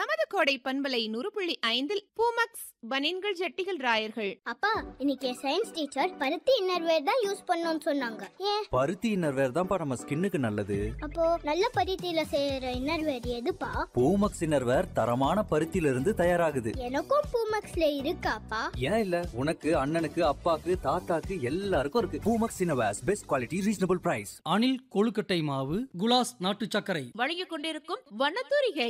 நமது கோடை பண்பலை 100.5 பூமக்ஸ் பனின்கள் ஜட்டிகள் ராயர்கள். அப்பா, இன்னைக்கு சயின்ஸ் டீச்சர் பருத்தி இன்னர்வேர் தான் யூஸ் பண்ணணும்னு சொன்னாங்க. ஏன்? பருத்தி இன்னர்வேர் தான்ப்பா நம்ம ஸ்கின்னுக்கு நல்லது. அப்போ நல்ல பருத்தியில செய்யற இன்னர்வேர் எதுப்பா? பூமக்ஸ் இன்னர்வேர் தரமான பருத்தியில இருந்து தயாராகுது. எனக்கும் பூமக்ஸ்ல இருக்காப்பா? ஏன் இல்ல, உனக்கு அண்ணனுக்கு அப்பாக்கு தாத்தாக்கு எல்லாருக்கும் இருக்கு. Poomex innerwears, best quality, reasonable price. அணில் கொழுக்கட்டை மாவு, குலாஸ் நாட்டு சர்க்கரை வழங்கிக் கொண்டிருக்கும் வண்ணத்தூரிகை.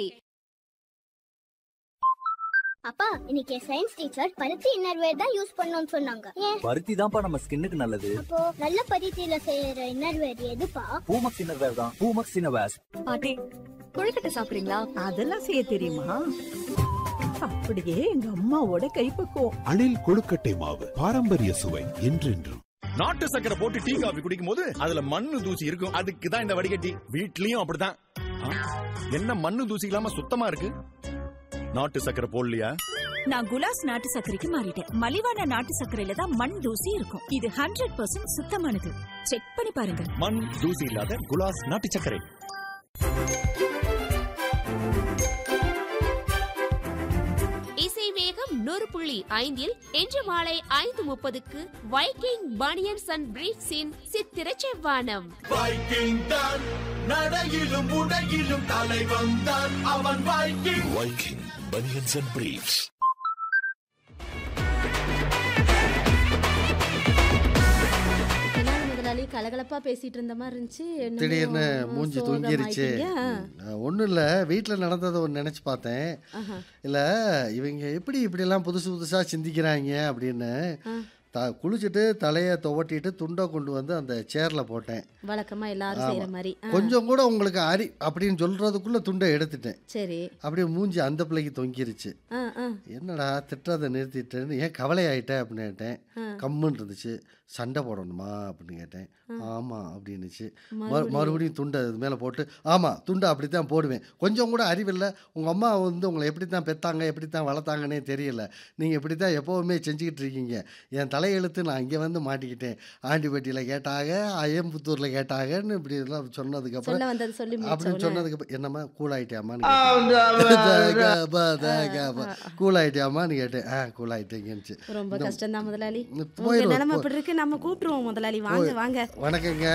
அப்பா, இன்னைக்கு சயின்ஸ் டீச்சர் பருத்தி இன்னர்வேர் தான் யூஸ் பண்ணணும்னு சொன்னாங்க. ஏன்? பருத்தி தான்ப்பா நம்ம ஸ்கின்னுக்கு நல்லது. அப்போ நல்ல பருத்தியில செய்யற இன்னர்வேர் எதுப்பா? பூமக்ஸ் இன்னர்வேர் தான். பூமக்ஸ் இன்னர்வேர்ஸ். பாட்டி, கொழுக்கட்டை சாப்பிடுறீங்களா? அதெல்லாம் செய்ய தெரியுமா? அப்படியே எங்க அம்மாவோட கைப்பக்குவம். அணில் கொழுக்கட்டை மாவு, பாரம்பரிய சுவை என்றென்றும். நாட்டு சக்கரை போட்டு டீ காபி குடிக்கும் போது அதுல மண்ணு தூசி இருக்கும். அதுக்கு தான் இந்த வடிகட்டி. வீட்லயும் அப்படிதான். என்ன மண்ணு தூசி இல்லாம சுத்தமா இருக்கு? நாட்டு சக்கரை போடலையா? நான் குலாஸ் நாட்டு சர்க்கரைக்கு மாறிட்டேன். மலிவான நாட்டு சர்க்கரையில தான் மண் தூசி இருக்கும். இது 100% சுத்தமானது. செக் பண்ணி பாருங்க. மண் தூசி இல்லாத குலாஸ் நாட்டு சக்கரை. இசை வேகம் 100.5 இன்று மாலை 5:30 வைக்கிங் பனியன்ஸ் அண்ட் பிரீஃப்ஸின் சித்திர செவ்வானம். வைக்கிங் தான் நடையிலும் உடையிலும் தலைவன் தான் அவன். Viking. Viking banians and briefs. கலகலப்பா பேசிட்டு இருந்த மாதிரி இருந்துச்சு. திடீர்னு மூஞ்சி தூங்கிருச்சு. ஒன்றும் இல்லை, வீட்டில் நடந்ததை ஒன்று நினச்சி பார்த்தேன். இல்லை, இவங்க எப்படி இப்படிலாம் புதுசு புதுசாக சிந்திக்கிறாங்க அப்படின்னு குளிச்சுட்டு தலையை துவட்டிட்டு துண்டை கொண்டு வந்து அந்த சேரில் போட்டேன். வழக்கமாக எல்லாரும் செய்கிற மாதிரி. கொஞ்சம் கூட உங்களுக்கு அரி அப்படின்னு சொல்கிறதுக்குள்ளே துண்டை எடுத்துட்டேன். சரி. அப்படியே மூஞ்சி அந்த பிள்ளைக்கு தொங்கிருச்சு. என்னடா திட்டுறதை நிறுத்திட்டேன்னு, ஏன் கவலை ஆகிட்டேன் அப்படின்னு கேட்டேன். கம்முன்னு இருந்துச்சு. சண்டை போடணுமா அப்படின்னு கேட்டேன். ஆமாம் அப்படின்னுச்சு. மறுபடியும் துண்டை அது மேலே போட்டு, ஆமாம் துண்டை அப்படி தான் போடுவேன். கொஞ்சம் கூட அறிவில்லை. உங்கள் அம்மா வந்து உங்களை எப்படி தான் பெற்றாங்க, எப்படி தான் வளர்த்தாங்கன்னே தெரியல. நீங்கள் இப்படி தான் எப்போவுமே செஞ்சுக்கிட்டு இருக்கீங்க. என் தலையெழுத்து நான் இங்கே வந்து மாட்டிக்கிட்டேன். ஆண்டிப்பட்டியில் கேட்டாங்க, ஐயம்புத்தூரில் கேட்டாங்கன்னு இப்படி எல்லாம் சொன்னதுக்கப்புறம் அப்படின்னு சொன்னதுக்கப்புறம் என்னம்மா கூலாயிட்டியாமான்னு கூலாயிட்டியாமான்னு கேட்டேன். கூலாயிட்டேங்கன்னு. ரொம்ப கஷ்டம் தான் முதலாளி. நிலைமை அப்படி இருக்கு. நம்ம கூப்பிடுவோம் முதலாளி. வாங்க வாங்க. வணக்கங்க.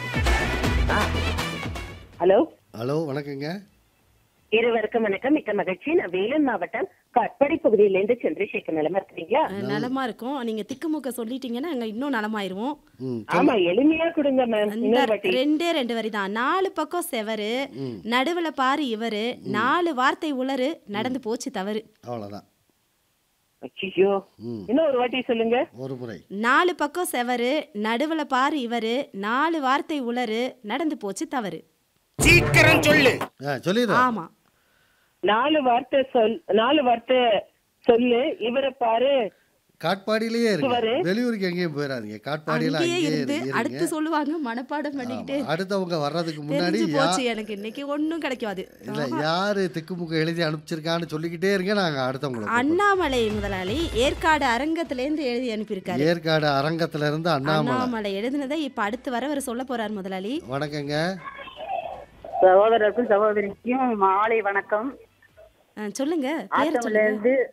ஹலோ ஹலோ வணக்கங்க. இருவருக்கும் வணக்கம். மிக்க மகிழ்ச்சி. நான் வேலூர் மாவட்டம் கட்படி பகுதியிலேருந்து சந்திரசேகர். நலமா இருக்கீங்களா? நலமா இருக்கும். நீங்க திக்குமுக்க சொல்லிட்டீங்கன்னா நாங்க இன்னும் நலமாயிருவோம். ஆமா, எளிமையா கொடுங்க மேம். ரெண்டு வரி தான். 4 பக்கம் செவரு, நடுவுல பாரு இவரு, 4 வார்த்தை உளறு, நடந்து போச்சு தவறு. அவ்வளவுதான். ஐயோ, இன்னும் ஒரு வாட்டி சொல்லுங்க. ஒரு முறை. 4 பக்கம் செவரு, நடுவுல பாரு இவரு, 4 வார்த்தை உளறு, நடந்து போச்சு தவறு. சீக்கிரம் சொல்லு. சொல்லிடு. ஆமா, 4 வார்த்தை சொல்லு. இவரை பாரு. காட்பாடியிலேயே இருக்கு. வெளியூருக்கு எங்கேயும் போயிடாதீங்க. காட்பாடியில அடுத்து சொல்லுவாங்க. மனப்பாடம் பண்ணிக்கிட்டே அடுத்தவங்க வர்றதுக்கு முன்னாடி எனக்கு இன்னைக்கு ஒன்னும் கிடைக்காது. இல்ல, யாரு திக்குமுக்க எழுதி அனுப்பிச்சிருக்கான்னு சொல்லிக்கிட்டே இருங்க. நாங்க அடுத்தவங்க. அண்ணாமலை முதலாளி ஏற்காடு அரங்கத்துல இருந்து எழுதி அனுப்பியிருக்காரு. ஏற்காடு அரங்கத்துல இருந்து அண்ணாமலை எழுதினதை இப்ப அடுத்து வரவர் சொல்ல போறாரு முதலாளி. வணக்கங்க. சகோதரருக்கும் சகோதரிக்கும் மாலை வணக்கம். சொல்லுங்க. ஆத்தம்ல இருந்து